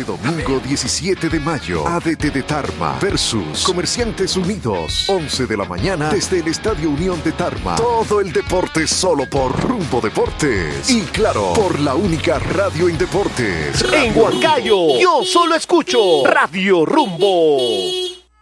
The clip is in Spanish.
domingo 17 de mayo, ADT de Tarma versus Comerciantes Unidos, 11 de la mañana desde el Estadio Unión de Tarma. Todo el deporte solo por Rumbo Deportes. Y claro, por la única radio en deportes. En Huancayo, yo solo escucho Radio Rumbo.